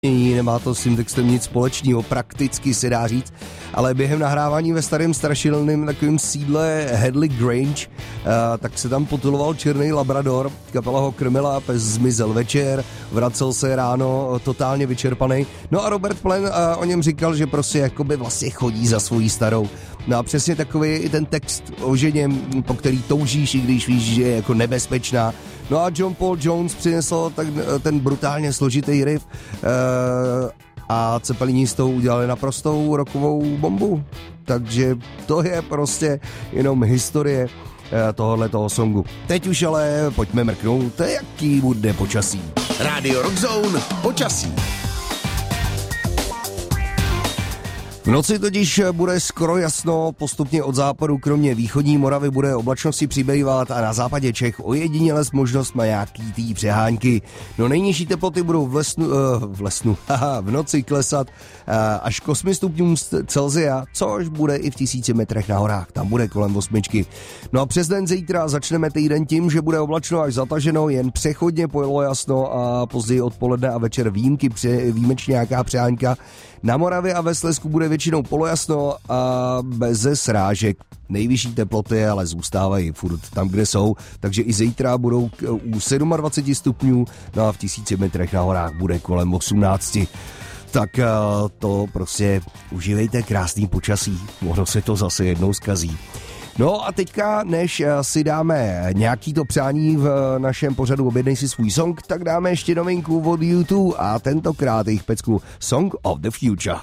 Nemá to s tím textem nic společného, prakticky se dá říct, ale během nahrávání ve starém strašidelném takovém sídle Hadley Grange, tak se tam potuloval černý labrador, kapela ho krmila, pes zmizel večer, vracel se ráno totálně vyčerpaný. No a Robert Plant o něm říkal, že prostě jakoby vlastně chodí za svojí starou. No a přesně takový je i ten text o ženě, po který toužíš, i když víš, že je jako nebezpečná. No a John Paul Jones přinesl ten brutálně složitý riff a Cepelini s tou udělali naprostou rockovou bombu. Takže to je prostě jenom historie tohoto songu. Teď už ale pojďme mrknout, jaký bude počasí. Radio Rock Zone počasí. V noci totiž bude skoro jasno, postupně od západu kromě východní Moravy bude oblačnosti přibývat a na západě Čech ojediněle s možnost na nějaký tý přehánky. No nejnižší teploty budou v noci klesat až k 8 stupňům Celsia, což bude i v 1000 metrech na horách, tam bude kolem 8. No a přes den zítra začneme týden tím, že bude oblačno až zataženo, jen přechodně polojasno a později odpoledne a večer výjimečně nějaká přehánka. Na Moravě a ve Slezsku bude většinou polojasno a bez srážek. Nejvyšší teploty ale zůstávají furt tam, kde jsou, takže i zítra budou u 27 stupňů, no a v 1000 metrech na horách bude kolem 18. Tak to prostě užívejte krásný počasí, ono se to zase jednou zkazí. No a teďka, než si dáme nějaký to přání v našem pořadu Objednej si svůj song, tak dáme ještě novinku od U2 a tentokrát jejich pecku Song of the Future.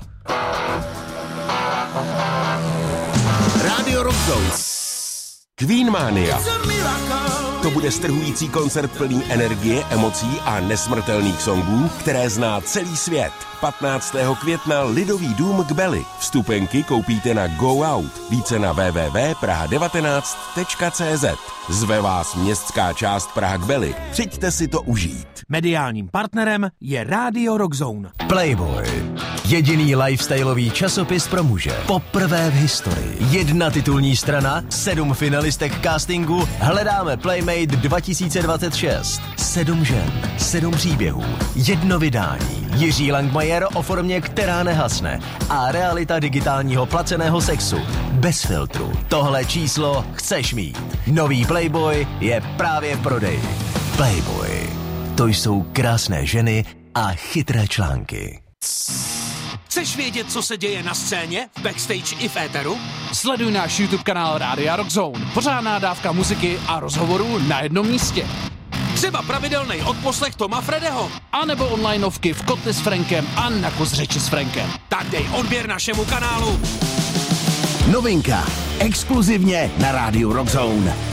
Radio Rock Zone. Queen Mania. To bude strhující koncert plný energie, emocí a nesmrtelných songů, které zná celý svět. 15. května Lidový dům k Beli. Vstupenky koupíte na Go Out. Více na www.praha19.cz. Zve vás městská část Praha k Beli. Přijďte si to užít. Mediálním partnerem je Radio Rock Zone. Playboy. Jediný lifestyleový časopis pro muže. Poprvé v historii. 1 titulní strana, 7 finalistek castingu, hledáme Playmate 2026. 7 žen, 7 příběhů, 1 vydání. Jiří Langmajer o formě, která nehasne. A realita digitálního placeného sexu. Bez filtru. Tohle číslo chceš mít. Nový Playboy je právě v prodeji. Playboy. To jsou krásné ženy a chytré články. Chceš vědět, co se děje na scéně, v backstage i v éteru? Sleduj náš YouTube kanál Rádia Rock Zone. Pořádná dávka muziky a rozhovorů na jednom místě. Třeba pravidelný odposlech Toma Fredeho. A nebo onlineovky v Kotli s Frankem a na Kus řeči s Frankem. Tak dej odběr našemu kanálu. Novinka. Exkluzivně na Radio Rock Zone.